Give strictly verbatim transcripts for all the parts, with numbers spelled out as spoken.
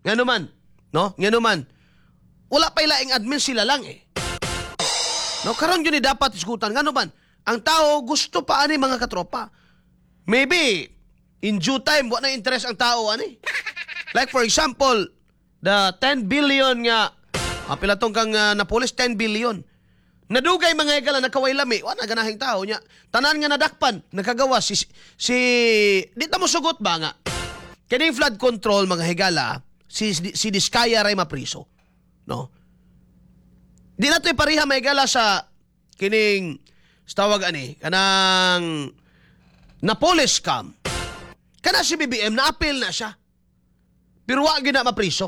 Nga naman, no? Nga naman, wala pa ilaing admin, sila lang eh. No, karon yun ni dapat isgutan. Nga naman, ang tao gusto pa ani mga katropa. Maybe, in due time, wala na interest ang tao ani. Like for example, the ten billion nga, ah, pila tong kang uh, napulis, ten billion. Nadugay mga higala, nakaway lami, wala ganahing tao niya. Tanan nga nadakpan, nakagawa si, si, di ta mo sugot ba nga? Kining flood control mga higala, si, si Diskaya ray mapriso. No? Di na to'y pariha mga higala sa kining, sa tawag ani, kanang napolis scam. Kana si B B M, na-appeal na siya. Pero wag na mapriso.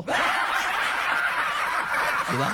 Diba?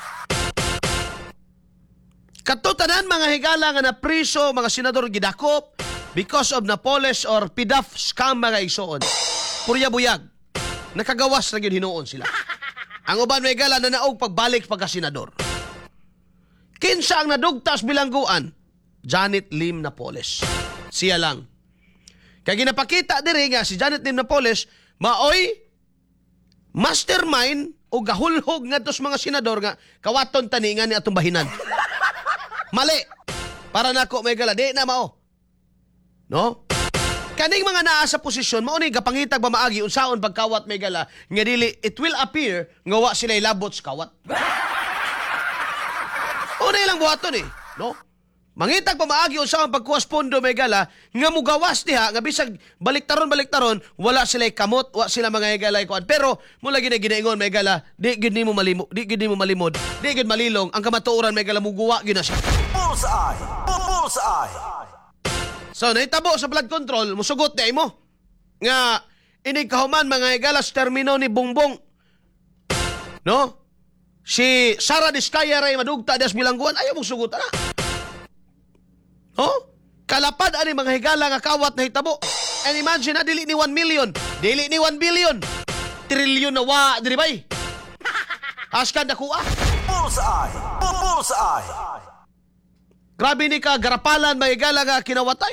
Katutanan mga higala nga na priso, mga senador gidakop because of Napoles or P D A F scam mga igsoon. Purya buyag. Nakagawas na yun hinuon sila. Ang uban mga higala na naog pagbalik pagka-senador. Kinsa ang nadugtas bilangguan? Janet Lim Napoles. Siya lang. Kaya ginapakita diri nga si Janet Lim Napoles, maoy mastermind o gahulhog nga tos mga senador nga kawaton taningan ni atong bahinan. Mali. Para nako may gala. Di na mao. No? Kaning mga naa sa posisyon, mao ni gapangitag ba maagi unsaon pagkawat may gala nga dili it will appear nga wa sila labot sa kawat. Una lang buhaton eh. No? Mangitag pa maagi unsaon pagkuwas pondo may gala nga mugawas diha nga bisag baliktaron baliktaron wala sila kamot, wa sila mga higala kuan. Pero mula gina ginaingon may gala, di gid nimo malimo, di gid nimo malimod, di gid malilong ang kamatuoran may gala muguwa gina siya. Bullseye! Bullseye! So, naitabo sa blood control, musugot di mo. Nga, inig kahuman mga higala sa termino ni Bongbong. No? Si Sara Diskaya ray madugta das bilangguan, ayaw mong sugot na. Oh? Kalapad ani mga higala nga kawat na hitabo. And imagine na, dili ni one million. Dili ni one billion. Trillion na wa, diri bay. Askan na kuha. Bullseye! Bullseye! Grabe ni ka, garapalan mga higala nga kinawatay.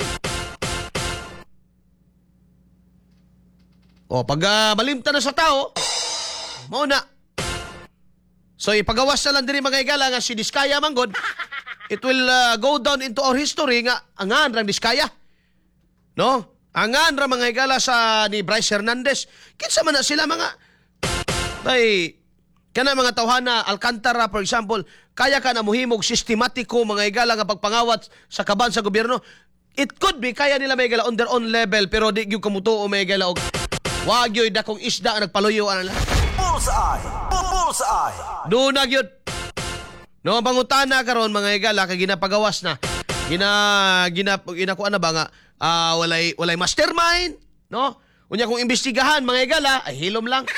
O, pag uh, malimta na sa tao, mauna. So, ipagawas na lang din mga higala nga si Diskaya manggod, it will uh, go down into our history nga angan rang Diskaya. No? Angan rang mga higala sa ni Bryce Hernandez. Kinsa man na sila mga tay kana mga tawhana Alcantara for example, kaya ka na muhimog sistematiko mga higala nga pagpangawat sa kaban sa gobyerno. It could be kaya nila mga higala on their own level pero di gyud kamutuo mga higala og wag gyud dakong isda ang nagpaluyo ana. Bullseye! Bullseye! Do na gyud. No, pangutana karon mga higala kay ginapagawas na. Gina gina ginakuan na ba nga uh, walay walay mastermind, no? Unya kung imbestigahan mga higala ay hilom lang.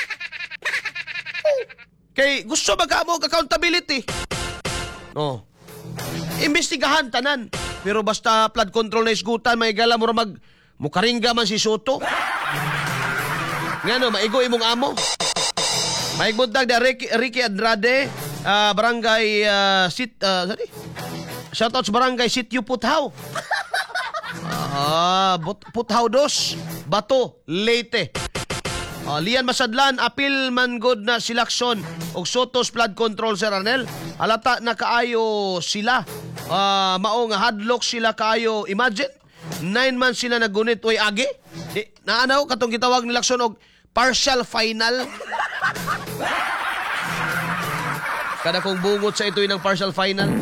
Kay gusto magamo accountability. No. Imbestigahan tanan. Pero basta flood control na isgutan mga higala mura mag mukaringga man si Soto. Ngano maigo imong amo. Maigbuntag da Ricky, Ricky Andrade, uh, barangay uh, sit uh, sorry. Shoutouts barangay Sitio Puthaw. Ah, uh, Puthaw dos, Bato, Leyte. Uh, Lian Masadlan, apil man good na silakson og Sotos flood control Sir Arnel. Alata na kaayo sila. Uh, mao nga hadlock sila kaayo. Imagine, nine months sila nagunit oy agi. Di, naanaw katong gitawag ni Lakson og partial final. Kada kong bungot sa ito'y ng partial final.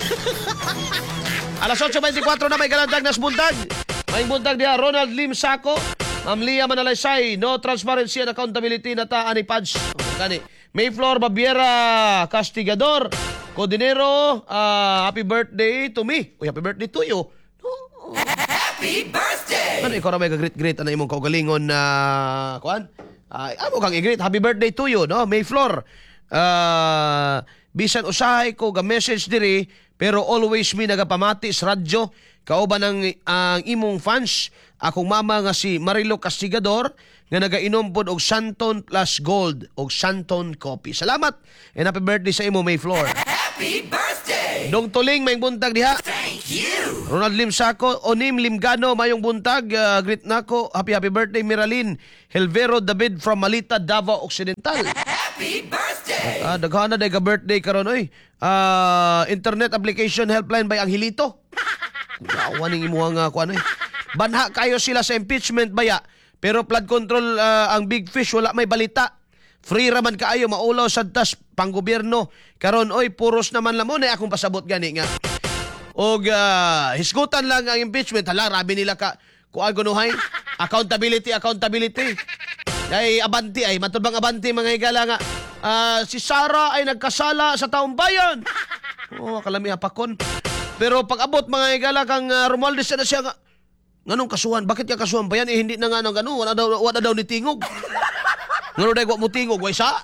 Alas eight twenty-four na may galandag nas buntag. May buntag diha Ronald Lim Saco, Ma'am Lia Manalaysay, no transparency and accountability na ta ani Pads. Kani Mayflower Babiera Castigador, Codinero, uh, happy birthday to me. Uy, happy birthday to you. Oh. Happy birthday! Ano ikaw na may great-great ano imong kaugalingon na uh, kuan? Uh, amo kang i-greet. Happy birthday to you, no? Mayflower. Uh, bisan usahay ko ga message diri pero always mi nagapamati sa radyo kauban ang ang imong fans akong mama nga si Marilo Castigador nga nagainom pod og Santon plus Gold og Santon coffee. Salamat and happy birthday sa imo Mayflower. Happy birthday! Dong tuling may buntag diha. Thank you! Ronald Limsaco, Onim Limgano, mayong buntag, uh, greet nako. Happy happy birthday Miralin Helvero David from Malita, Davao Occidental. Happy birthday! Ah, daghana day ka birthday karon oy. Ah, internet application helpline by Angelito. Awan ning imuhang uh, kuan oy. Banha kayo sila sa impeachment baya, pero flood control ah, ang big fish wala may balita. Free raman kaayo maulaw sa tas panggobyerno. Karon oy puros naman lamon ay akong pasabot gani nga. Og uh, hisgutan lang ang impeachment. Hala, rabi nila ka kuan gunuhay. Accountability, accountability. Ay abanti ay matubang abanti mga higala nga. Ah, si Sara ay nagkasala sa taong bayan. Oh, kalami hapakon. Pero pag abot mga higala kang uh, Romualdez na siya nga. Nganong kasuhan? Bakit ka kasuhan ba yan? Eh, hindi na nga nang gano. Wala daw, wala daw ni tingog. Ngano daw wag mo tingog, way sa?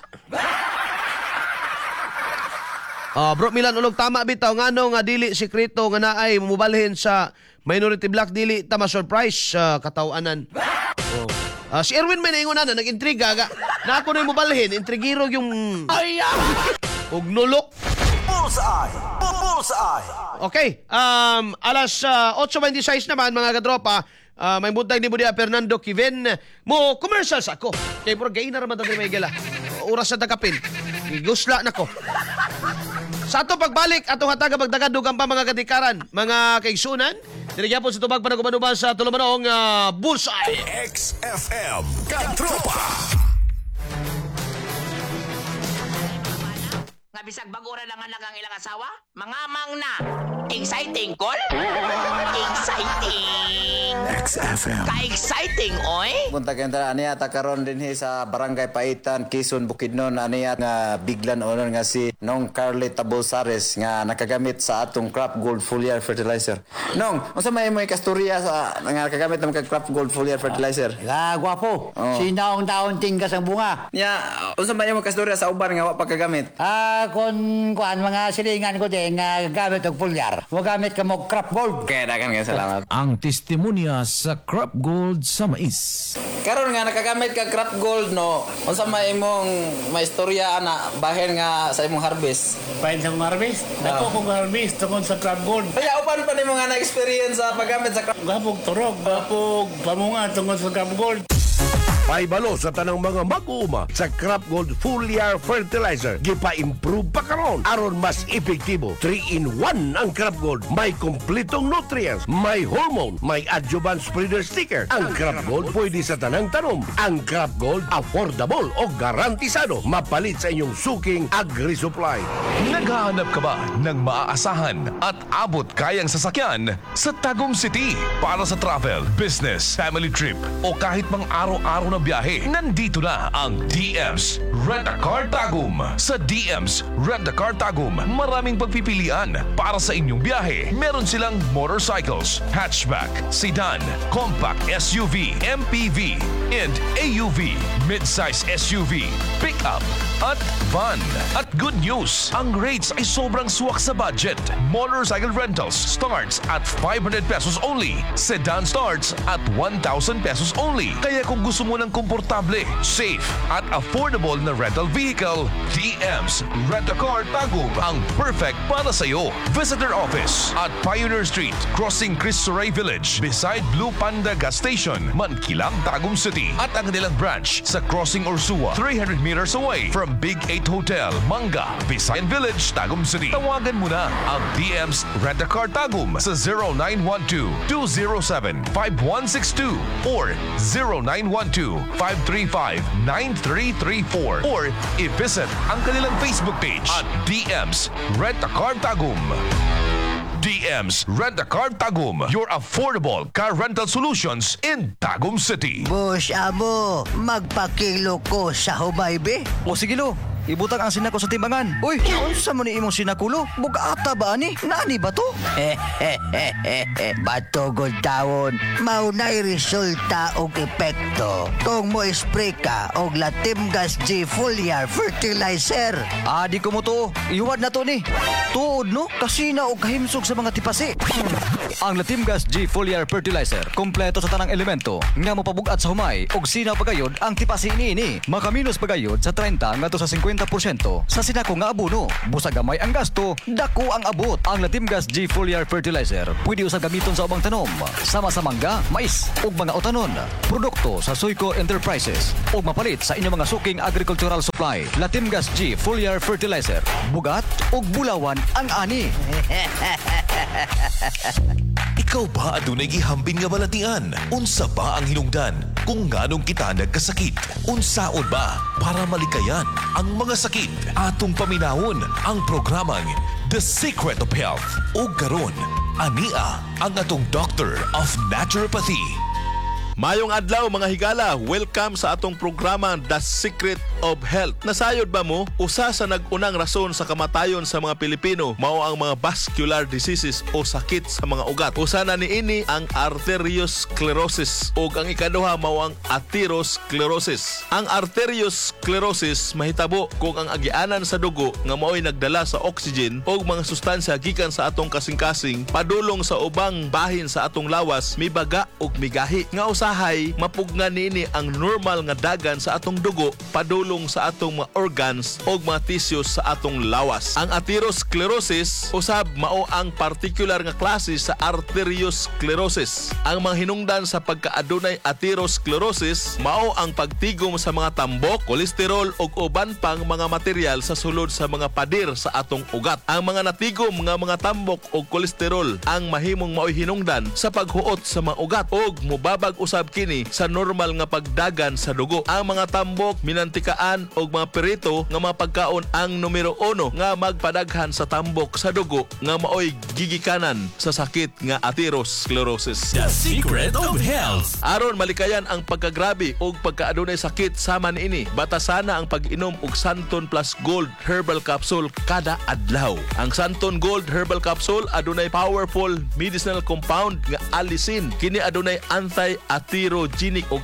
Ah, bro Milan ulog tama bitaw ngano nga dili sikreto nga naay mubalhin sa minority black dili tama surprise sa uh, katawanan. Oh. Ah, si Erwin may naingon na nag-intriga ga. Na ako na mubalhin, intrigiro yung ay ug nulok. Bullseye! Bullseye! Okay, um alas uh, eight twenty-six naman mga katropa. Uh, may buntag ni Budia Fernando Kiven mo commercials ako. Kay puro gay na raman tadi may gala. Oras sa tagapin. Gusla nako. Sa ato pagbalik, atong hataga pagdagadug ang pa mga katikaran, mga kaigsunan. Dirigyan po sa tubag panagumanuman sa tulumanong uh, Bullseye. X F M Katropa. Nga bisag bagura lang ang nagang ilang asawa? Mga mang na. Exciting, call? Exciting. X F M. Ka-exciting, oy? Punta kenta aniya ta karon dinhi sa Barangay Paitan, Quezon, Bukidnon aniya nga biglan owner nga si Nong Carly Tabosares nga nakagamit sa atong Crop Gold Foliar Fertilizer. Nong, unsa may mo kasturya sa nga nakagamit ng Crop Gold Foliar Fertilizer? Ah, gwapo. Oh. Sinaong taon tingkas ang bunga. Nya, unsa may mo kasturya sa uban nga wa pagkagamit? Ah, kon kuan mga silingan ko din nga gamit og pulyar. Mo gamit ka mo crop gold. Kaya dagan nga salamat. Ang testimonya sa Crop Gold sa mais. Karon nga nakagamit ka Crop Gold no, unsa may imong maistorya ana bahin nga sa imong harvest? Pain sa harvest. Dako kong harvest tungkol sa crop gold. Kaya uban pa nimo nga na-experience sa paggamit sa Crop Gapog turog, gapog pamunga tungkol sa crop gold. Paibalo sa tanang mga mag-uuma sa Crop Gold Foliar Fertilizer. Gipa-improve pa karon aron mas epektibo. three in one ang Crop Gold. May kompletong nutrients, may hormone, may adjuvant spreader sticker. Ang Crop Gold pwede sa tanang tanom. Ang Crop Gold affordable o garantisado. Mapalit sa inyong suking agri-supply. Naghahanap ka ba ng maaasahan at abot kayang sasakyan sa Tagum City para sa travel, business, family trip o kahit mang araw-araw na biyahe? Nandito na ang D M's Rent-A-Car Tagum. Sa D M's Rent-A-Car Tagum, maraming pagpipilian para sa inyong biyahe. Meron silang motorcycles, hatchback, sedan, compact S U V, M P V, and A U V, mid-size S U V, pickup, at van. At good news, ang rates ay sobrang swak sa budget. Motorcycle rentals starts at five hundred pesos only. Sedan starts at one thousand pesos only. Kaya kung gusto mo ng komportable, safe, at affordable na rental vehicle, D M's Rent-A-Car Tagum ang perfect para sa iyo. Visit their office at Pioneer Street, crossing Cristo Rey Village, beside Blue Panda Gas Station, Mankilang, Tagum City. At ang kanilang branch sa Crossing Ursua, three hundred meters away from Big eight Hotel, Manga, Visayan Village, Tagum City. Tawagan mo na ang D M's Rent-A-Car Tagum sa zero nine one two, two zero seven, five one six two or zero nine one two, five three five, nine three three four or i-visit ang kanilang Facebook page at D M's Rent-A-Car Tagum. D M's Rent-A-Car Tagum, your affordable car rental solutions in Tagum City. Boss amo, magpakilo ko sa hubaybe. O sige lo, ibutang ang sinako sa timbangan. Uy, unsa mo ni imong sinakulo? Bugata ba ani? Nani ba to? Batogod tawon, maunay resulta og epekto. Kung mo spray ka og Latimgas G Foliar Fertilizer. Ah, di ko mo to. Iwad na to ni. Tuod no, kasi na og kahimsog sa mga tipasi. Ang Latimgas G Foliar Fertilizer kompleto sa tanang elemento nga mopabugat sa humay ug sinaw pagayod ang tipasi niini. Makaminos pagayod sa thirty ngadto sa fifty porsyento sa sinako nga abono. Busa gamay ang gasto, dako ang abot. Ang Latimgas G Foliar Fertilizer pwede usab gamiton sa ubang tanom sama sa mangga, mais ug mga utanon. Produkto sa Soyco Enterprises ug mapalit sa inyong mga suking agricultural supply. Latimgas G Foliar Fertilizer. Bugat ug bulawan ang ani. Ikaw ba adunay gihambin nga balatian? Unsa ba ang hinungdan? Kung nganong kita nagkasakit? Unsaon ba para malikayan ang mga sakit? Atong paminawon ang programang The Secret of Health. O karon, ania ang atong Doctor of Naturopathy. Mayong adlaw mga higala, welcome sa atong programa The Secret of Health. Nasayod ba mo? Usa sa nag-unang rason sa kamatayon sa mga Pilipino mao ang mga vascular diseases o sakit sa mga ugat. Usa na niini ang arteriosclerosis ug ang ikaduha mao ang atherosclerosis. Ang arteriosclerosis mahitabo kung ang agianan sa dugo nga mao'y nagdala sa oxygen o mga sustansya gikan sa atong kasing-kasing padulong sa ubang bahin sa atong lawas mibaga ug migahi. Nga usahay mapugna niini ang normal nga dagan sa atong dugo padulong sa atong mga organs o mga tissues sa atong lawas. Ang atherosclerosis usab mao ang particular nga klase sa arteriosclerosis. Ang mga hinungdan sa pagkaadunay atherosclerosis mao ang pagtigom sa mga tambok, kolesterol ug uban pang mga material sa sulod sa mga pader sa atong ugat. Ang mga natigom nga mga tambok ug kolesterol ang mahimong mao'y hinungdan sa paghuot sa mga ugat ug mubabag usab kini sa normal nga pagdagan sa dugo. Ang mga tambok, minantika og mga perito nga mga pagkaon ang numero uno nga magpadaghan sa tambok sa dugo nga maoy gigikanan sa sakit nga atherosclerosis. The Secret of Health. Aron malikayan ang pagkagrabe og pagkaadunay sakit sama niini, batasana ang pag-inom og Santon Plus Gold Herbal Capsule kada adlaw. Ang Santon Gold Herbal Capsule adunay powerful medicinal compound nga allicin. Kini adunay anti-atherogenic og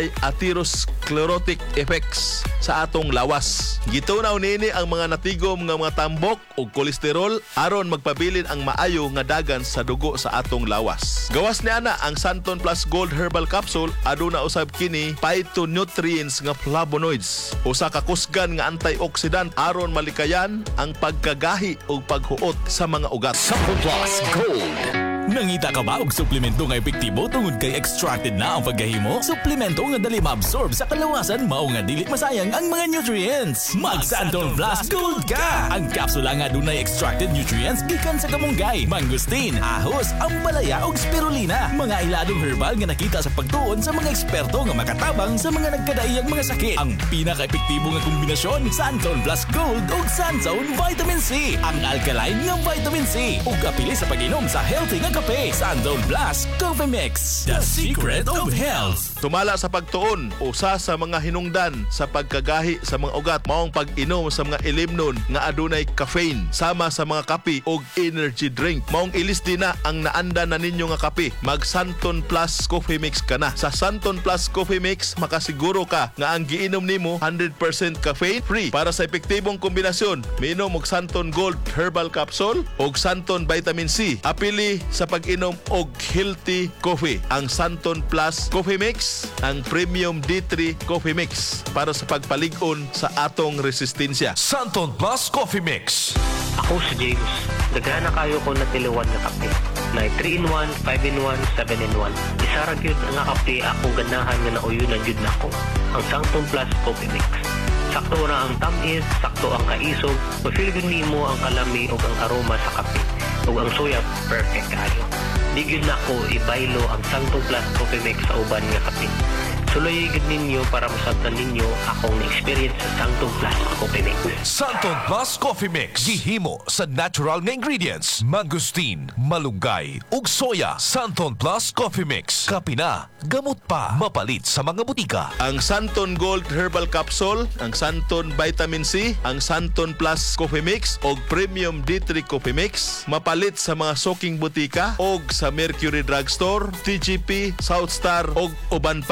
anti-atherosclerotic effects sa atong lawas. Gitunaw nini ang mga natigom nga mga tambok ug kolesterol aron magpabilin ang maayo nga dagan sa dugo sa atong lawas. Gawas ni ana ang Santon Plus Gold Herbal Capsule aduna usab kini phytonutrients nga flavonoids, usa ka kusgan nga antioxidant aron malikayan ang pagkagahi ug paghuot sa mga ugat. Santon Plus Gold. Nangita ka ba og suplemento nga epektibo tungod kay extracted na ang paggahimo? Suplemento nga dali ma-absorb sa kalawasan mao nga dili masayang ang mga nutrients. Mag Santon Plus Gold ka! Ang kapsula nga dunay extracted nutrients gikan sa kamunggay, mangustin, ahos, ampalaya ug spirulina. Mga iladong herbal nga nakita sa pagtuon sa mga eksperto nga makatabang sa mga nagkadaiyang mga sakit. Ang pinaka-epektibo nga kombinasyon, Santon Plus Gold ug Santon Vitamin C. Ang alkaline nga vitamin C ug kapili sa pag-inom sa healthy nga kape. Santon Plus Coffee Mix. The Secret of Health. Tumala sa pagtuon, usa sa mga hinungdan sa pagkagahi sa mga ugat maong pag-inom sa mga ilimnon nga adunay caffeine sama sa mga kape ug energy drink. Maong ilis din na ang naanda na ninyo nga kape. Mag Santon Plus Coffee Mix ka na. Sa Santon Plus Coffee Mix makasiguro ka nga ang giinom nimo one hundred percent caffeine free. Para sa epektibong kombinasyon, miinom og Santon Gold Herbal Capsule ug Santon Vitamin C. Apili sa pag-inom og healthy coffee. Ang Santon Plus Coffee Mix, ang Premium D three Coffee Mix para sa pagpalig-on sa atong resistensya. Santon Plus Coffee Mix. Ako si James. Daghan na kayo ko na tiluwan na kape. Na three in one, five in one, seven in one. Isa ra gyud nga kape akong ganahan nga nauyunan gyud nako. Ang Santon Plus Coffee Mix. Sakto ra ang tamis, sakto ang kaisog, mafeel gyud nimo ang kalami ug ang aroma sa kape. Ug ang soya perfect kayo. Di gyud nako ibaylo ang Santon Plus Coffee Mix sa uban nga kape. Suloy gyud ninyo para masabtan ninyo akong na-experience sa Santon Plus Coffee Mix. Santon Plus Coffee Mix. Gihimo sa natural nga ingredients. Mangustin, malunggay, ug soya. Santon Plus Coffee Mix. Kapina, gamot pa, mapalit sa mga butika. Ang Santon Gold Herbal Capsule, ang Santon Vitamin C, ang Santon Plus Coffee Mix ug Premium D three Coffee Mix mapalit sa mga soking butika ug sa Mercury Drugstore, T G P, Southstar ug uban pa nga mga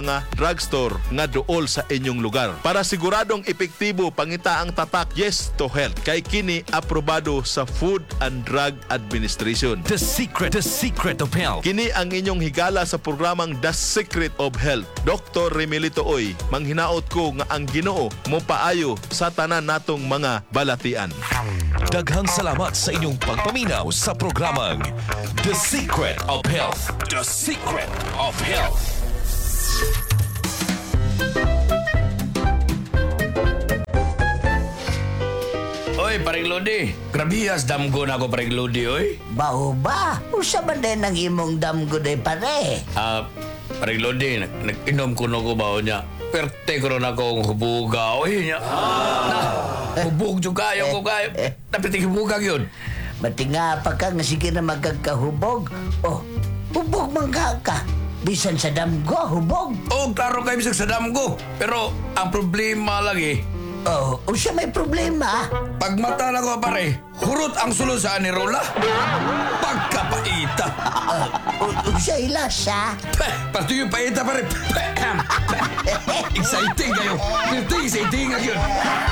mga drugstore nga duol sa inyong lugar. Para siguradong epektibo pangita ang tatak Yes to Health kay kini aprobado sa Food and Drug Administration. The secret, the secret of health. Kini ang inyong higala sa programang The Secret of Health. Doktor Remilito Oy, manghinaot ko nga ang Ginoo mo paayo sa tanan natong mga balatian. Daghang salamat sa inyong pagpaminaw sa programang The Secret of Health. The Secret of Health. Oy, paring Lodi. Grabihas damgo na ako, paring Lodi, oy. Bao ba? Usa ba din ang imong damgo day pare? Ah, paring Lodi, nag- nag-inom ko na ko bao niya. Perte ko na akong hubuga, oy niya. Na, hubog dyan kayo ko kayo. Napitig hubuga yun. Matinga pa ka nga sige na magkakahubog. Oh, hubog man ka ka. Bisan sa damgo, hubog. Oh, klaro kayo bisag sa damgo. Pero ang problema lagi, Oh, o siya may problema. pag mata na ko, pare, hurot ang sulod sa anirola. Pagkapaita. Uh, o, o siya ilasa. Peh, pati yung paita, pare. Peh, peh. Exciting kayo. Exciting, exciting nga yun.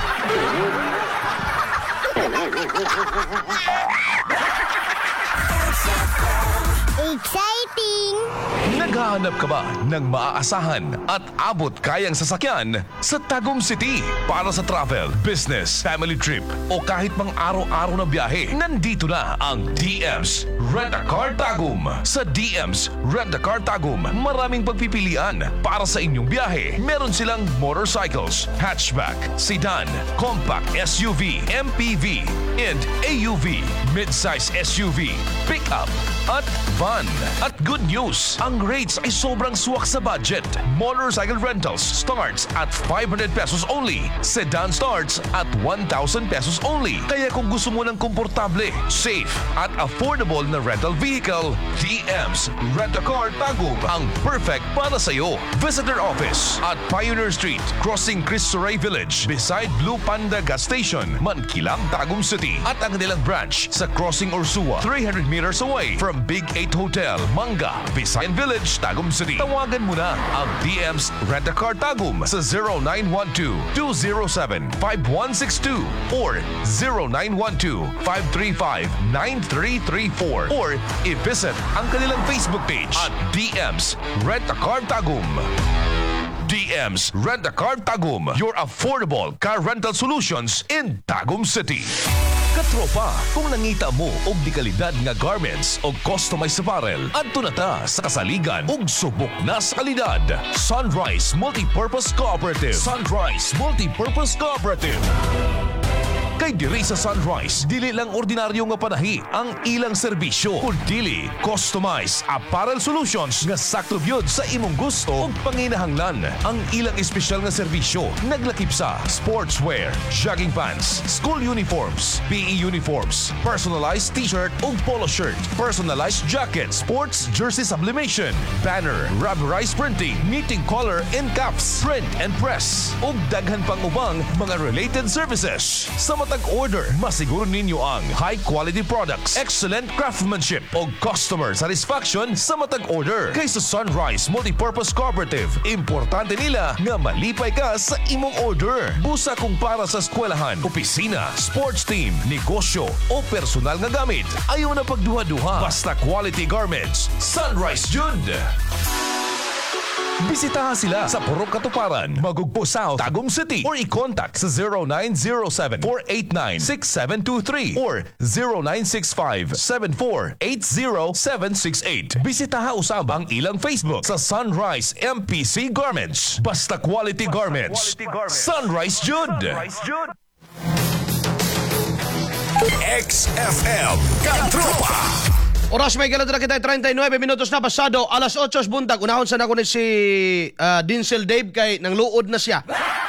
Exciting! Naghahanap ka ba ng maaasahan at abot kayang sasakyan sa Tagum City para sa travel, business, family trip o kahit mang araw-araw na biyahe? Nandito na ang D M's Rent-A-Car Tagum. Sa D M's Rent-A-Car Tagum, maraming pagpipilian para sa inyong biyahe. Meron silang motorcycles, hatchback, sedan, compact S U V, M P V, and A U V, mid-size S U V, pickup, at van. At good news, ang rates ay sobrang swak sa budget. Motorcycle rentals starts at five hundred pesos only. Sedan starts at one thousand pesos only. Kaya kung gusto mo ng komportable, safe, at affordable na rental vehicle, D M's Rent-A-Car Tagum ang perfect para sa iyo. Visit their office at Pioneer Street, crossing Cristo Rey Village, beside Blue Panda Gas Station, Mankilang, Tagum City. At ang nilang branch sa Crossing Ursua, three hundred meters away from Big eight Hotel, Manga, Visayan Village, Tagum City. Tawagan mo na ang D M's Rent-A-Car Tagum sa zero nine one two, two zero seven, five one six two or zero nine one two, five three five, nine three three four or i-visit ang kanilang Facebook page at D M's Rent-A-Car Tagum. D M's Rent-A-Car Tagum, your affordable car rental solutions in Tagum City. Katropa, kung nangita mo og di kalidad nga garments o customized apparel, adto na ta sa kasaligan og subok na sa kalidad. Sunrise Multipurpose Cooperative. Sunrise Multipurpose Cooperative. Kay diri sa Sunrise, dili lang ordinaryo nga panahi ang ilang serbisyo, kundi customized apparel solutions nga sakto gyud sa imong gusto ug panginahanglan. Ang ilang espesyal nga serbisyo naglakip sa sportswear, jogging pants, school uniforms, P E uniforms, personalized t-shirt ug polo shirt, personalized jacket, sports jersey sublimation, banner, rubberized printing, knitting collar and cuffs, print and press ug daghan pang ubang mga related services. Sa matag order, masiguro ninyo ang high quality products, excellent craftsmanship o customer satisfaction sa matag order. Kay sa Sunrise Multipurpose Cooperative, importante nila nga malipay ka sa imong order. Busa kung para sa eskwelahan, opisina, sports team, negosyo o personal nga gamit, ayaw na pagduha-duha. Basta quality garments, Sunrise Jud. Bisitahan sila sa Purok Katuparan, Magugpo South, Tagum City or i-contact sa zero nine zero seven, four eight nine, six seven two three or zero nine six five, seven four eight zero seven six eight. Bisitahan usab ang ilang Facebook sa Sunrise M P C Garments. Basta quality garments, Sunrise Jud. X F M Katropa. Oras may galat na kita, thirty-nine minutos na pasado, alas otso buntag. Unahon sa nakunin si uh, Dinsel Dave kay nang luod na siya.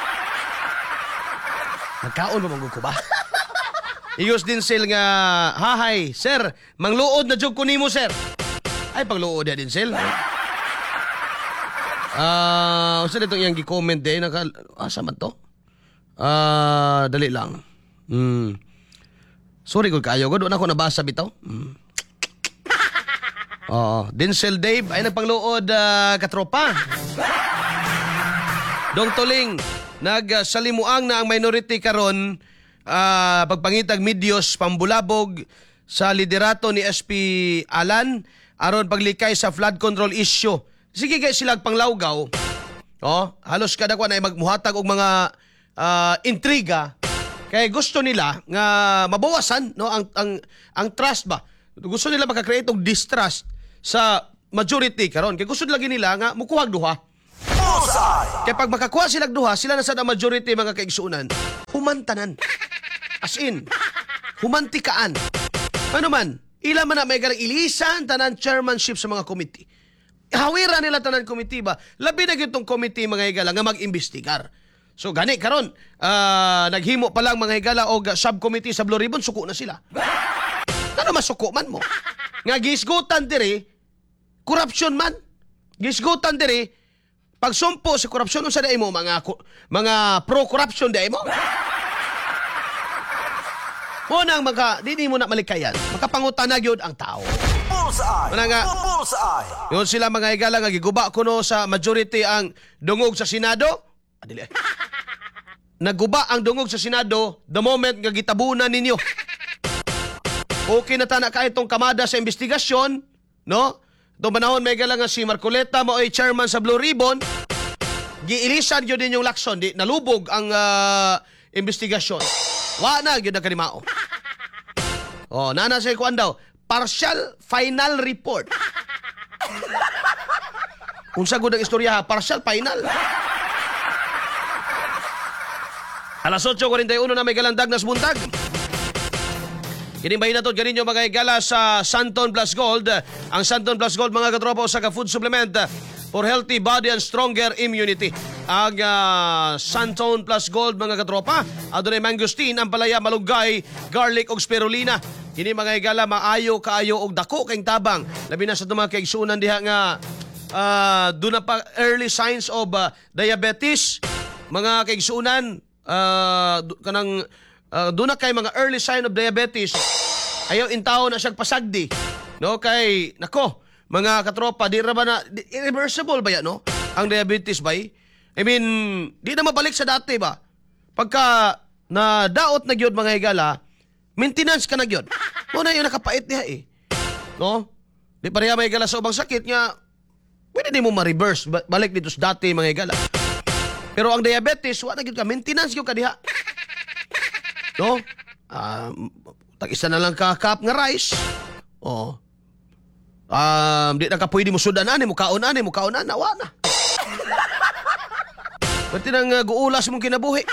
Nagkaon ba manggo ko ba? Iyos Dinsel nga, hahay, sir, mangluod na jug ko nimo, sir. Ay, pagluod ya Dinsel. Ah, uh, saan itong iyang gi-comment eh? Naka, asa man to? Ah, uh, dali lang. Hmm. Sorry ko kayo, doon ako nabasa bitaw. Hmm. Oo, Dinsel Dave ay nagpangluod uh, katropa. Dong Toling, nagsalimuang na ang minority karon uh, pagpangitag medios pambulabog sa liderato ni S P Alan aron paglikay sa flood control issue. Sige kay sila panglawgaw. Oh, halos kada ko na magmuhatag og mga uh, intriga kay gusto nila nga mabawasan no ang ang ang trust ba. Gusto nila maka-create og distrust sa majority karon. Kay gusto nila nila nga mukuhag duha. Kaya pag makakuha silang duha, sila na sa majority mga kaigsuunan, humantanan. As in, humantikaan. Ano man, ila man na may galang ilisan, tanan chairmanship sa mga committee. Hawira nila tanan committee ba? Labi na itong committee mga higala nga mag-imbestigar. So gani karon, uh, naghimo pa lang mga higala o subcommittee sa Blue Ribbon, suko na sila. Ano masuko man mo? Nga gisgutan diri, corruption man. Gisgutan diri, pagsumpo sa korupsyon unsa day mo mga mga pro-corruption day mo. Mo nang maka dili mo na malikayan. Makapangutan na gyud ang tao. Bullseye. Mana nga? Bullseye. Yun sila mga higala nga giguba kuno sa majority ang dungog sa Senado. Adili. Naguba ang dungog sa Senado the moment nga gitabunan ninyo. Okay na tana ka itong kamada sa investigasyon, no? Itong panahon may galang nga si Marcoleta mo ay chairman sa Blue Ribbon. Giilisan yun din yung lakson. Di, nalubog ang uh, investigasyon. Wa na yun na kanimao. O, nana sa ikuan daw. Partial final report. Kung sagod ang istorya ha, partial final. Alas eight forty-one na may galandag na sumuntag. Kinibahin na to, ganin nyo mga igala sa Santon Plus Gold. Ang Santon Plus Gold, mga katropa, sa ka-food supplement for healthy body and stronger immunity. Ang uh, Santon Plus Gold, mga katropa, adunay mangosteen, ampalaya, malunggay, garlic og spirulina. Kini mga igala, maayo, kaayo og dako kayong tabang. Labi na sa mga kaigsunan diha nga uh, doon na pa early signs of uh, diabetes. Mga kaigsunan, uh, kanang Uh, doon na kay mga early sign of diabetes, ayaw intaw na siyang pasagdi. No, kay, nako, mga katropa, di ra ba na, di, irreversible ba yan, no? Ang diabetes ba? I mean, di na mabalik sa dati ba? Pagka na daot na gyud mga higala, maintenance ka na gyud. Muna yung nakapait niya eh. No? Di pareha mga higala sa ubang sakit nga, pwede di mo ma-reverse, balik dito sa dati mga higala. Pero ang diabetes, wala na gyud ka, maintenance gyud ka diha. No? Um, tag-isa na lang ka-cup nga rice. Oh. Um, di na ka pwede mo sudan ani, mukaon ani, mukaon ani, nawa na. Pati nang uh, guulas mong kinabuhi.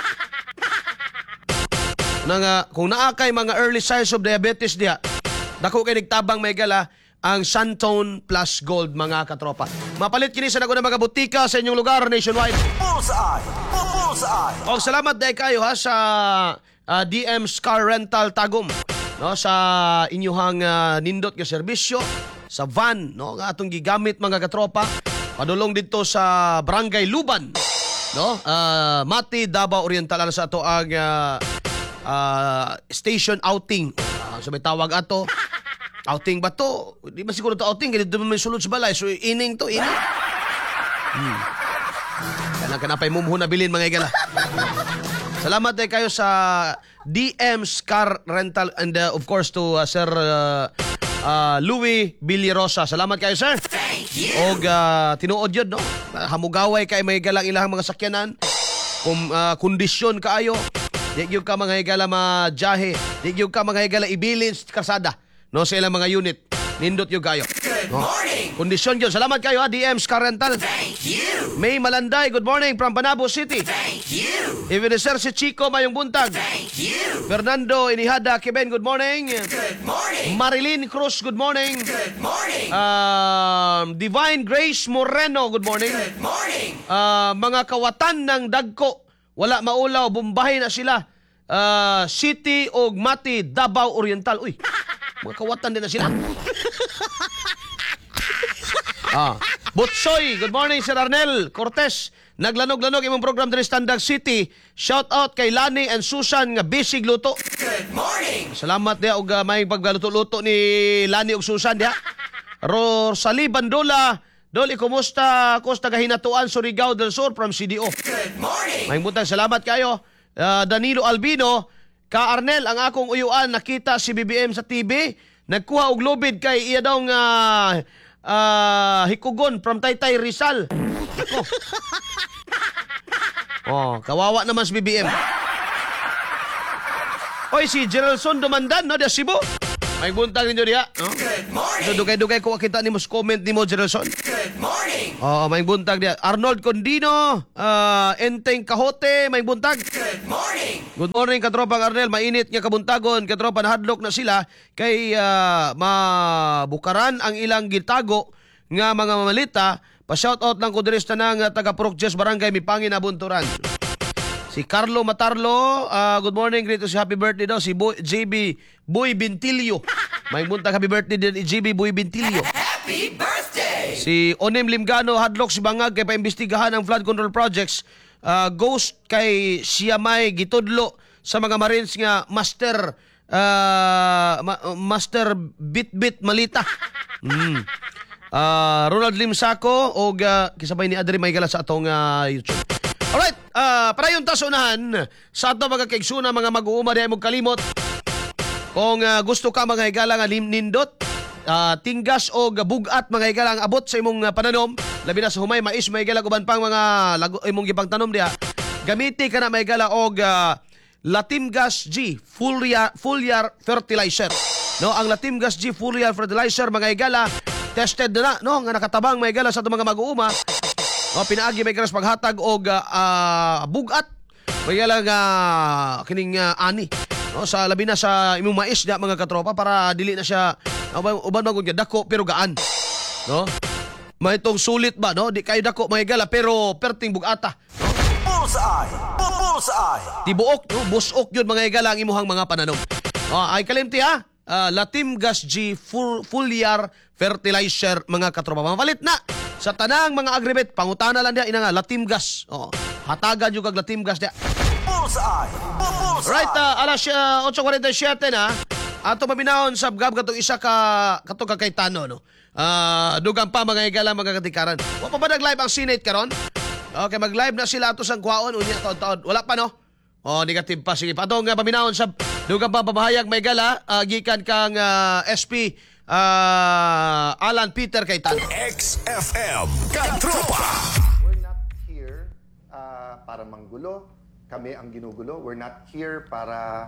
Nang, uh, kung naakay mga early signs of diabetes diya, dako kay nagtabang may gala ang Santon Plus Gold, mga katropa. Mapalit kini sa nago na mga butika sa inyong lugar nationwide. Bullseye. Bullseye. O salamat dahil kayo ha sa Uh, D M's Car Rental Tagum, no, sa inyuhang uh, nindot nga serbisyo sa van, no, nga atong gigamit mga katropa padulong dito sa Barangay Luban, no, uh, Mati, Davao Oriental sa ato ang uh, uh, station outing, uh, so may tawag ato outing ba to? Di ba siguro to outing, ganito may sulod sa balay, so ining to ining hmm. Kanang kanapay mumho na bilin mga igala. Salamat din kayo sa D M's Car Rental and uh, of course to uh, Sir uh, uh, Louie Villarosa. Salamat kayo, sir. Thank you. Og uh, tinuod yun, no? Hamugaway kay may galang ilang mga sakyanan. Kung uh, kondisyon kaayo, di gyud ka mga higala majahe, di gyud ka mga higala ibilin sa kasada, no, sa ilang mga unit. Nindot yung kayo. Good morning. Kondisyon yun. Salamat kayo ha, D M's Car Rental. Thank you. May Malanday, good morning from Panabo City. Thank you. Ebenezer si Chico, mayong buntag. Thank you. Fernando Inihada, Kiben, good morning. Good morning. Marilyn Cruz, good morning. Good morning. Um, Divine Grace Moreno, good morning. Good morning. Uh, mga kawatan ng Dagko, wala maulaw, bumbahay na sila. Uh, City og Mati, Davao Oriental. Uy, mga kawatan din na sila. ah, Butsoy, good morning Sir Arnel Cortez. Naglanog-lanog imong program din Standard City. Shout out kay Lani and Susan nga bisig luto. Good morning. Salamat dia og uh, may pagluto-luto ni Lani og Susan dia. Rosalie Bandola, Doli, kumusta? Costa Gahinatuan, Surigao del Sur from C D O. Good morning. May butang salamat kayo. Ah, Danilo Albino, ka Arnel, ang akong uyuan, nakita si B B M sa T V, nagkuha og lubid kay iya daw nga ah, hikugon from Taytay Rizal. Oh. oh, kawawa naman si B B M. Oy, si Geraldson Dumandan, no, da Cebu. May buntag ninyo diha, no? Good morning. So, dugay-dugay ko kita ni mo comment ni mo, Geraldson. Good morning. Oh, may buntag diha. Arnold Condino, uh, Enteng Kahote, may buntag. Good morning. Good morning, katropang Arnel. Mainit nga kabuntagon. Katropa, nahadlok na sila kay uh, mabukaran ang ilang gitago nga mga mamalita. Pa-shoutout lang ko diris na ng taga-Purokjes Barangay Mipangin, Abunturan. Si Carlo Matarlo, uh, good morning, great to si happy birthday daw, si Boy, J B Boy Bintilio. May buntag happy birthday din ni J B Boy Bintilio. Happy birthday. Si Onem Limgano, hadlok si Bangag kay paimbestigahan ang flood control projects. Uh, ghost kay Siyamay Gitudlo sa mga Marines nga master uh, ma- master bit-bit malita. Mm. Uh, Ronald Limsaco o uh, kisabay ni Adri Maygala sa atong uh, YouTube. Alright, uh, para yung tasunahan sa ato mga kaigsuna, mga mag-uuma di ay mong kalimot. Kung uh, gusto ka mga higala nga nindot, uh, tinggas o bugat mga higala ang abot sa imong uh, pananom, labi na sa humay, mais, mga higala, kuban pang mga lago, imong gipang tanom diha, gamiti ka na mga higala og uh, Latimgas G Foliar, Foliar Fertilizer. No, ang Latimgas G Foliar Fertilizer mga higala, tested na, no, nga nakatabang mga higala sa ato mga mag-uuma. O, pinaagi may karas paghatag og uh, bugat. May lang uh, kining uh, ani. No, sa labi na sa imong mais na mga katropa para dili na siya uban uban magud nga dako pero gaan. No? May tong sulit ba, no? Di kayo dako mga gala pero perting bugata. Bullseye. Bullseye. Tibuok, no? Busok yun mga gala ang imuhang mga pananom. O, ay kalimti ha. Uh, Latimgas G full Foliar Fertilizer mga katropa. Mapalit na sa tanang mga agribet, pangutana lang dia ina nga Latimgas. Oh, hatagan jud kag Latimgas dia. Bullseye. Bullseye. Right, uh, alas uh, eight forty-seven na. Ato mabinahon sa gab katong isa ka katong kakaitano no. Ah, uh, dugang pa mga higala mga katikaran. Wa pa ba nag-live ang Senate karon? Okay, mag-live na sila ato sang kuhaon unya taon-taon. Wala pa no. Oh, negative pa sige. Patong nga paminahon sa dugang pa pabahayag may gala uh, gikan kang uh, S P uh, Alan Peter Cayetano. X F M Katropa. We're not here uh, para manggulo. Kami ang ginugulo. We're not here para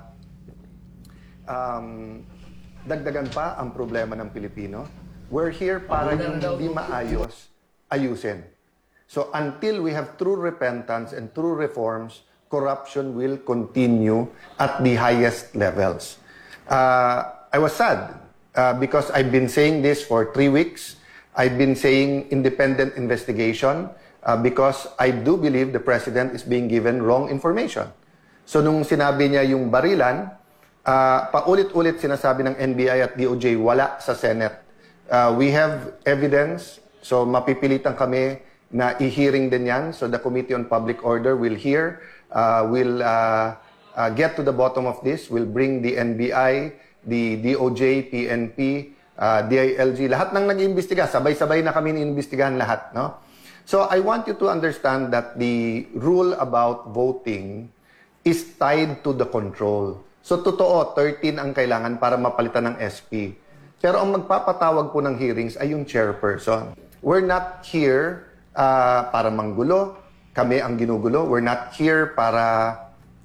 um, dagdagan pa ang problema ng Pilipino. We're here para yung hindi maayos, ayusin. So until we have true repentance and true reforms, corruption will continue at the highest levels. Uh, I was sad uh, because I've been saying this for three weeks. I've been saying independent investigation uh, because I do believe the president is being given wrong information. So nung sinabi niya yung barilan, uh, paulit-ulit sinasabi ng N B I at D O J, wala sa Senate. Uh, we have evidence, so mapipilitan kami na i-hearing din yan. So the Committee on Public Order will hear, uh, will uh, uh, get to the bottom of this, will bring the N B I, the D O J, P N P, uh, D I L G, lahat ng nag-iimbestiga, sabay-sabay na kami niimbestigahan lahat, no? So I want you to understand that the rule about voting is tied to the control. So totoo, thirteen ang kailangan para mapalitan ng S P. Pero ang magpapatawag po ng hearings ay yung chairperson. We're not here uh, para manggulo. Kami ang ginugulo. We're not here para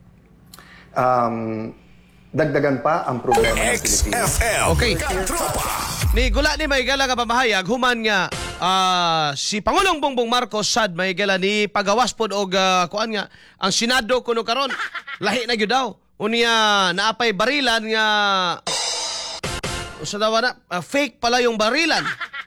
um, dagdagan pa ang problema ng Pilipinas. Okay. Ni gula ni may gala nga pamahayag human nga uh, si Pangulong Bongbong Marcos sad may gala ni pagawas pod og uh, kuan nga ang Senado kuno karon lahi na gyud daw. Unya naapay barilan nga usa daw na uh, fake pala yung barilan.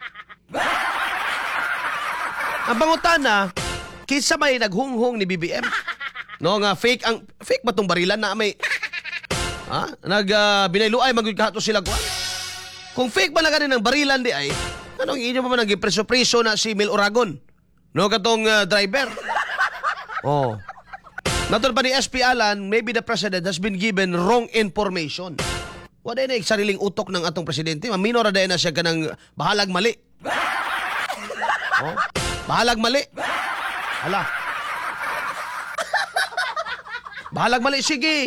Ang pangutana kinsa may naghunghong ni B B M? No nga fake ang fake ba tong barilan na may ha? Nag uh, binayluay magud kahato sila kuan. Kung fake ba na ganin ng barilan di ay anong inyo pa man nag-preso-preso na si Mil Oragon? No katong uh, driver. Oh. Natod pa ni S P Alan, maybe the president has been given wrong information. Wala na sariling utok ng atong presidente. Maminor na na siya kanang bahalag mali. Oh, bahalag mali. Hala. Bahalag mali, sige.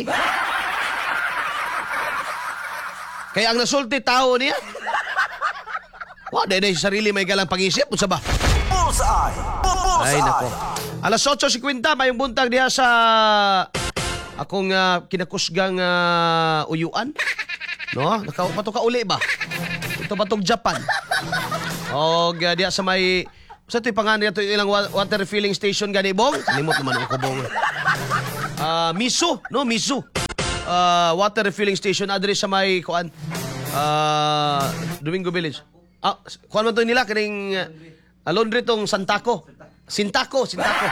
Kaya ang nasulti tao niya, wa, dahil sa sarili may galang pang-isip. Unsa ba? Bullseye! Ay, nako. Bullseye! Alas eight fifty, mayong buntag diha sa akong uh, kinakusgang uh, uyuan. No? Naka, pato ka uli ba? Ito patong Japan. O, uh, diha sa may... Sa ito'y pangalan ito ilang wa- water refilling station gani, Bong? Limot naman ako, Bong. Uh, Misu, no? Misu. Uh, water refilling station adre sa may kuan uh, Domingo Village. Ah, kuan man to nila kining uh, laundry tong Santaco. Sintako, Sintako.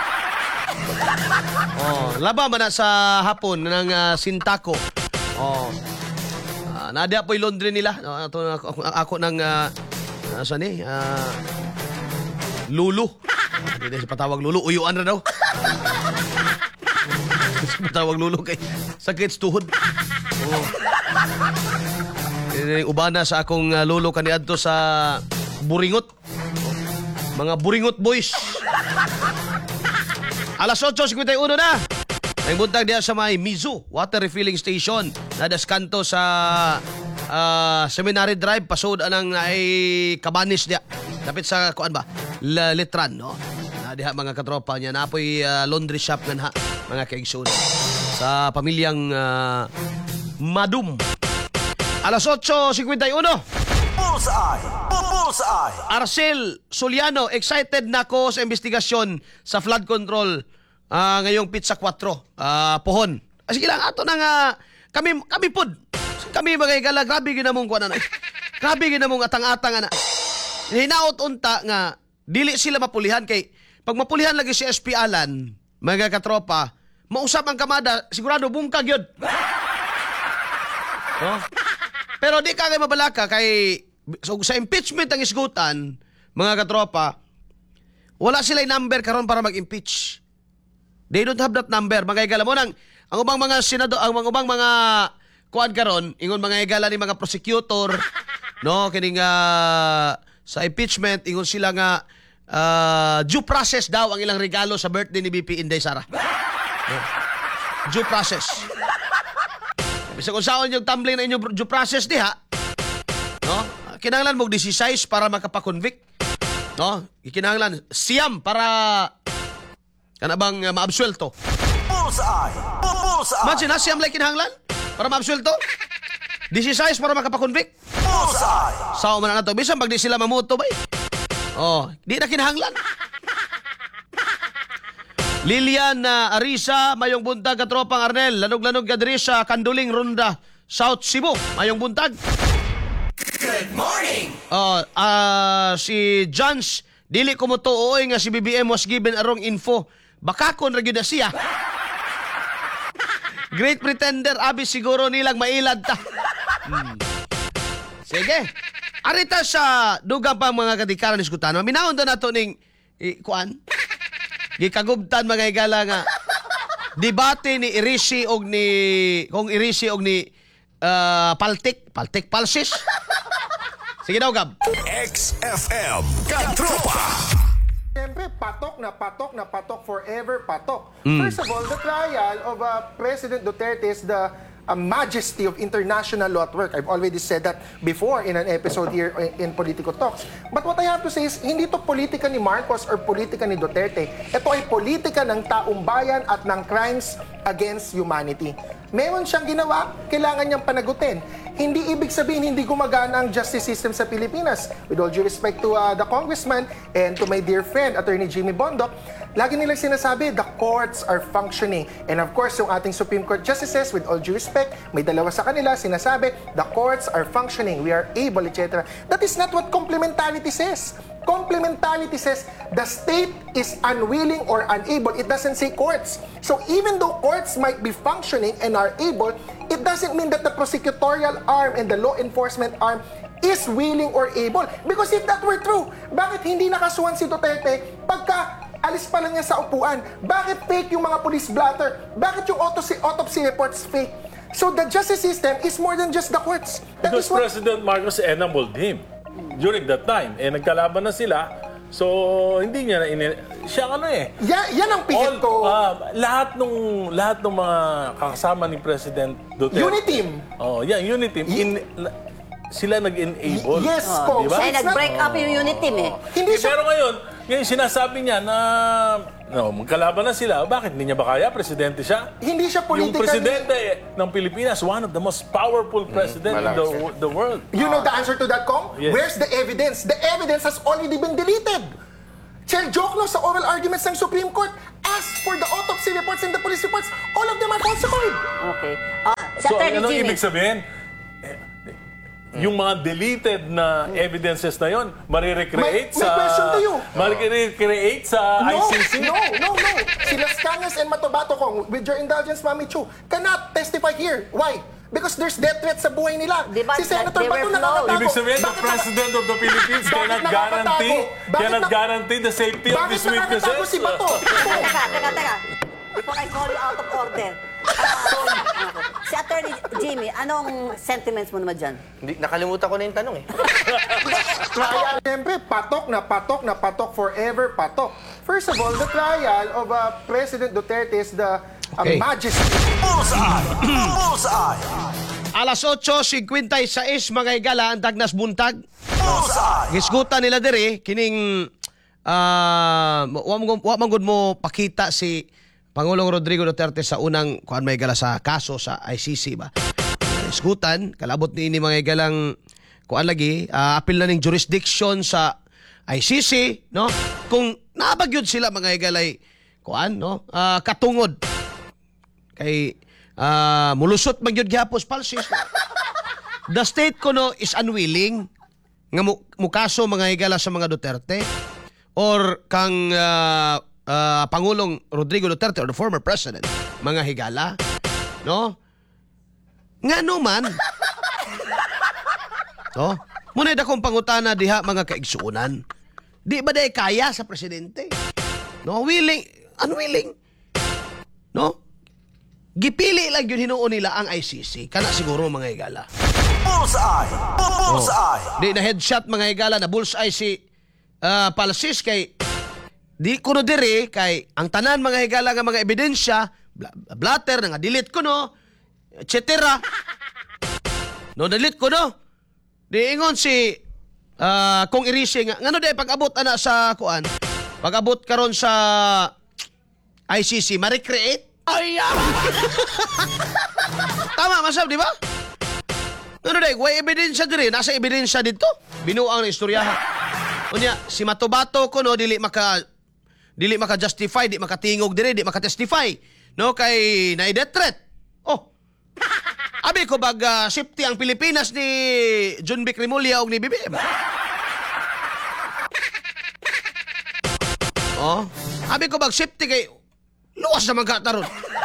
Oh, laba man na sa hapon ng uh, Sintako. Oh. Uh, nadia po yung laundry nila. Uh, ito, ako, ako ng uh, uh, saan eh? Uh, Lulu. Hindi siya patawag Lulu. Uyuan na daw. Patawag Lulu kay sakit tuhod. Oh. Eh, ubana sa akong uh, Lulu kaniadto sa Buringot. Mga Buringot boys. Alas eight fifty-one na. May buntag diya sa may Mizu Water Refilling Station. Nadaskanto sa uh, Seminary Drive. Pasod anang ay Cabanis diya. Dapit sa kuan ba? La Litran, no? Na diha mga katropa niya. Napoy uh, laundry shop nga ha, mga kaigsoon. Sa pamilyang uh, Madum. Alas eight fifty-one. Bullseye! Bullseye! Arcel Soliano, excited na ko sa investigasyon sa flood control uh, ngayong Pizza four. Uh, pohon. Ah, sige lang, ato na nga, kami, kami pod. Kami mga igala, grabe ginamong kuha na. Grabe ginamong atang-atang na. Hinaot unta nga, dili sila mapulihan kay, pag mapulihan lagi si S P Alan, mga katropa, mausap ang kamada, sigurado bungkag yun. Oh? Pero di ka kay mabalaka kay so, sa impeachment ang isgutan, mga katropa, wala sila number karon para mag-impeach. They don't have that number. Mga igala mo nang ang ubang mga senado, ang mga ubang mga kuan karon, ingon mga igala ni mga prosecutor, no, kining uh, sa impeachment ingon sila nga uh, due process daw ang ilang regalo sa birthday ni B P Inday Sara. No? Due process. Bisa kung saan yung tumbling na inyong due process diha, no? Kinahanglan mo sixteen para makapakonvict, no? Kinahanglan siyam para kana bang uh, maabsuelto. Bullseye! Bullseye! Imagine na siyam lang kinahanglan para maabsuelto. sixteen para makapakonvict. Bullseye! Sao man na to, bisan pag di sila mamuto bay. Oh, di na kinahanglan. Lilian uh, Arisa, mayong buntag katropang Arnel, lanog-lanog ka diri sa Kanduling Ronda, South Cebu. Mayong buntag. Good morning! Uh, uh, si Johns, dili ko mo tuoy nga si B B M was given arong info. Baka kon ra gyud na siya. Great Pretender, abi siguro nilang mailad ta. Hmm. Sige. Arita sa dugang pa mga kadikaran diskutan. Minahon to nato ning eh, kuan. Gikagubtan mga igala nga debate ni Irisi og ni kung Irisi og ni uh, Paltik, Paltik Palsis. Sige daw, Gab. X F M Katropa! Siyempre, patok na patok na patok, forever patok. Mm. First of all, the trial of uh, President Duterte is the a majesty of international law at work. I've already said that before in an episode here in Politico Talks. But what I have to say is, hindi to politika ni Marcos or politika ni Duterte. Ito ay politika ng taong bayan at ng crimes against humanity. Meron siyang ginawa, kailangan niyang panagutin. Hindi ibig sabihin hindi gumagana ang justice system sa Pilipinas. With all due respect to uh, the congressman and to my dear friend, Attorney Jimmy Bondoc, lagi nilang sinasabi, the courts are functioning. And of course, yung ating Supreme Court justices, with all due respect, may dalawa sa kanila, sinasabi, the courts are functioning, we are able, et cetera. That is not what complementarity says. Complementarity says the state is unwilling or unable. It doesn't say courts. So even though courts might be functioning and are able, it doesn't mean that the prosecutorial arm and the law enforcement arm is willing or able. Because if that were true, bakit hindi nakasuhan si Duterte pagka alis pa lang niya sa upuan? Bakit fake yung mga police blotter? Bakit yung autopsy, autopsy reports fake? So the justice system is more than just the courts. That Because is what... President Marcos enabled him during that time. Eh, nagkalaban na sila. So, hindi niya na ini... Siya ano eh. Ya, yan ang pikit All, ko. ah, lahat nung lahat ng mga kakasama ni President Duterte. Uniteam. Oh, yeah, Uniteam. In, la- sila nag-enable. Y- yes, Ah, po. di ba? So, Ay, nag-break up yung unit team eh. Hindi siya... Pero ngayon, ngayon sinasabi niya na no, magkalaban na sila. Bakit? Hindi niya ba kaya? Presidente siya? Hindi siya Yung political. presidente ng Pilipinas, one of the most powerful president in the, the world. You know the answer to that, Kong? Yes. Where's the evidence? The evidence has already been deleted. Chair Jokno sa oral arguments ng Supreme Court, as for the autopsy reports and the police reports, all of them are falsified. Okay. Ah, sa So, Attorney ano Jimmy. ibig sabihin? Eh, Yung mga deleted na evidences na yon, marirecreate May- may sa... question to you. Marirecreate sa I No, C C? no, no, no. Si Las Cañas and Matabato, Kong, with your indulgence, Mami Chu, cannot testify here. Why? Because there's death threats sa buhay nila. Diba, Si Senator they were Bato flown. nakakatago. Ibig sabihin, the Bakit President of the Philippines Bakit cannot nakakatago? guarantee Bakit cannot na- guarantee the safety of Bakit these nakakatago witnesses? si Bato? Teka, teka, teka. Before I call you out of order. Ah, si Attorney Jimmy, anong sentiments mo naman dyan? Hindi, nakalimutan ko na yung tanong eh. Trial, siyempre, patok na patok na patok, forever patok. First of all, the trial of uh, President Duterte is the uh, Okay. majesty. Bullseye! Bullseye! Alas otso fifty-six mga higala ang dagnas buntag. Bullseye! Gisgutan nila diri kining ah wa man wa man gud mo pakita si Pangulong Rodrigo Duterte sa unang kuan may gala sa kaso sa I C C ba. Gisgutan kalabot ni ini mga higalang kuan lagi ah, apil na ning jurisdiction sa I C C no kung nabagyod sila mga higalay kuan no ah, katungod kay ah, mulusot magyud gihapos palsis. The state kuno is unwilling nga mu- mukaso mga higala sa mga Duterte or kang ah, ah, Pangulong Rodrigo Duterte or the former president mga higala no nga no man no muna dakong pangutana diha mga kaigsuunan di ba day kaya sa presidente no willing unwilling no gipili lang yun hinuon nila ang I C C kana siguro mga higala. Bullseye! Bullseye! Di na headshot mga higala na bullseye si uh, Palsis kay di kuno diri kay ang tanan mga higala nga mga ebidensya bla, blatter nga delete ko no et cetera. No delete ko no. Di ingon si uh, kung irisi nga ngano day pag-abot ana sa kuan pag-abot karon sa I C C ma-recreate. Ay! Tama masab di ba? Ano day, way ebidensya diri, nasa ebidensya dito. Binuang na istoryahan. Unya, si Matobato ko no dili maka dili maka justify, di makatingog diri, di maka-testify. No kay na death threat. Oh. Abi ko bag uh, safety ang Pilipinas ni John Vic Rimulya og ni B B M. Oh. Abi ko bag safety kay luwas na magkataron.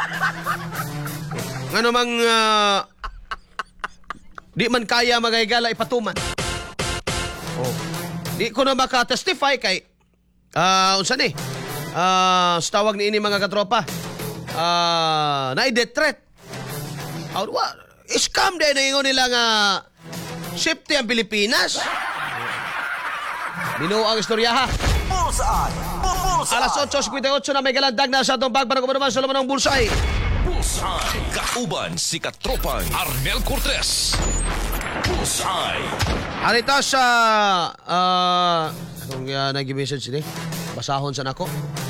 Ngano mang uh, di man kaya magayagala ipatuman. Oh. Di ko na maka-testify kay ah uh, unsa ni? Ah, uh, tawag ni ini mga katropa. Ah, uh, na death threat. How do scam din na ingon nila nga safety ang Pilipinas. Binuo ang istorya ha. Bullseye! Bullseye! Alas otso fifty-eight na may galandag na sa atong bagbarang kumanuman sa laman ng Bullseye. Bullseye! Kauban si Katropang Arnel Cortez. Bullseye! Arita sa uh, kung uh, nag-message ni basahon sa nako.